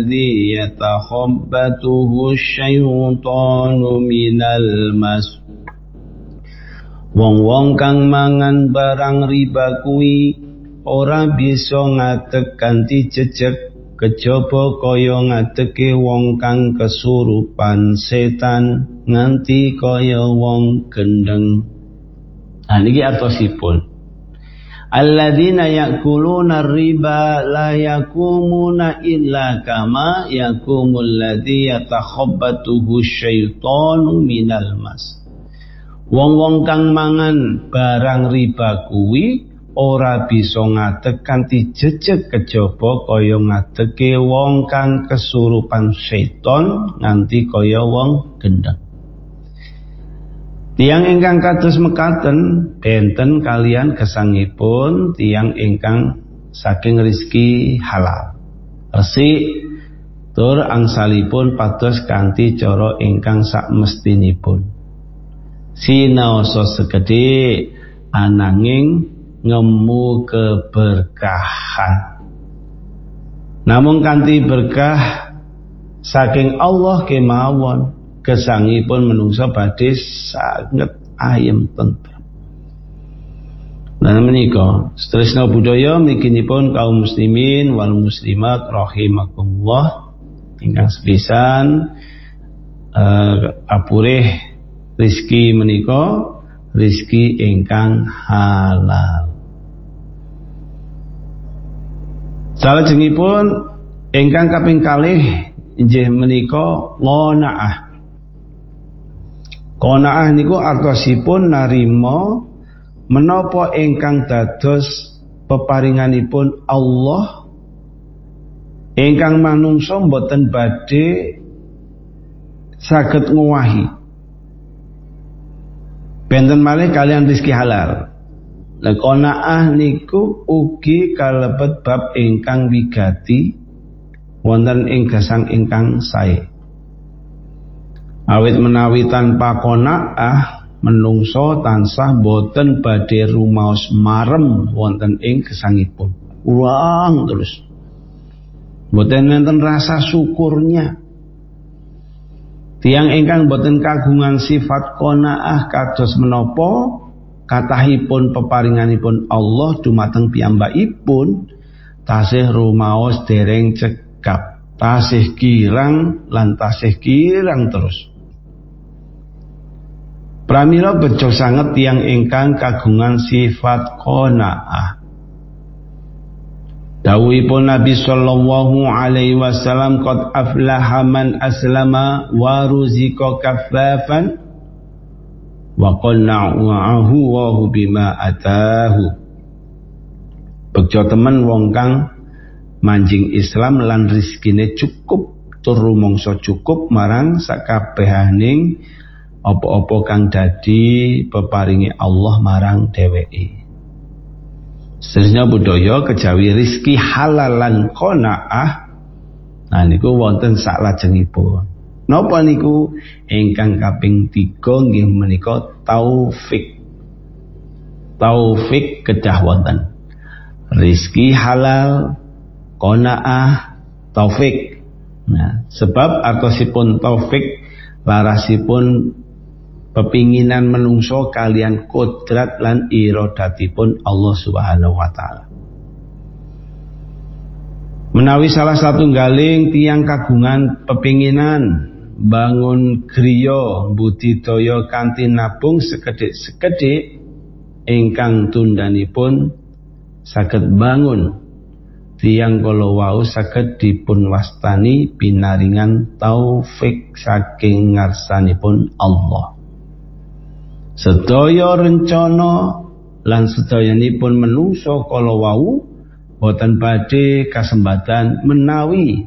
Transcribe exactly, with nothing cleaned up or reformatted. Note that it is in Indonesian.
alladzi yatakhabbatuhu syaitanu minal mas. Wong-wong kang mangan barang riba kuwi ora bisa ngadeg kanthi jejeg kejaba kaya ngadege wong kang kesurupan setan nganti kaya wong gendeng. Nah niki artosipun. Alladzina ya'kuluna riba la yakumuna illa kama yakumul ladzi yatakhabbatuhu syaitanu minal mas. Wong-wong kang mangan barang riba kuwi ora bisa ngadeg kanthi jejeg kejaba kaya ngadege wong kang kesurupan seton nganti kaya wong gendeng. Tiang ingkang kados mekaten benten kalian gesangipun tiang ingkang saking rezeki halal. Resik tur angsalipun pados kanthi cara ingkang sakmestinipun. Sinaosa segede ananging ngemu keberkahan. Namung kanthi berkah saking Allah kemawon gesangipun menungso badhe sanget ayem tentrem. Nah menika stresna budaya mliginipun kaum muslimin wal muslimat rahimakumullah ingkang sepisan uh, apurih rezeki menika rezeki ingkang halal. Salajengipun ingkang kaping kalih inggih menika qanaah. Qanaah niku artosipun narima menapa ingkang dados peparinganipun Allah ingkang manungsa boten badhe saged ngowahi. Benten malih kalian rezeki halal. Lah qanaah niku ugi kalebet bab ingkang wigati wonten ing gesang ingkang sae. Awit menawi tanpa qanaah menungso tansah boten badhe rumaos marem wonten ing gesangipun. Ulang terus. Boten wonten rasa syukurnya. Tiang ingkang boten kagungan sifat qanaah kados menapa kathahipun peparinganipun Allah dumateng piyambakipun tasih rumaos dereng cekap, tasih kirang lan tasih kirang terus. Pramila bejo sanget tiang ingkang kagungan sifat qanaah. Dawuhipun Nabi sallallahu alaihi wasallam qad aflaha man aslama wa ruzika kaffafan wa qanna'ahu wa bima atahu. Bejo temen wong kang manjing Islam lan rezekine cukup tur rumangsa cukup marang sakabehaning apa-apa kang dadi peparingi Allah marang dheweke. Seterusnya budaya kejawi rizki halal lan qanaah. Nah niku wonten saklajengipun. Napa niku ingkang kaping tiga nggih menika taufik. Taufik kedah wonten. Rizki halal, qanaah, taufik. Nah, sebab artosipun taufik larasipun pepinginan menungso kalian kodrat lan iradatipun Allah Subhanahu wa taala. Menawi salah satunggaling tiyang kagungan pepinginan bangun griya budidaya kanthi nabung sekedhik-sekedhik ingkang tundanipun saged bangun tiyang kala wau saged dipun wastani pinaringan taufik saking ngarsanipun Allah. Sedaya rencana lan sedayanipun menungso kala wau boten badhe kasembatan menawi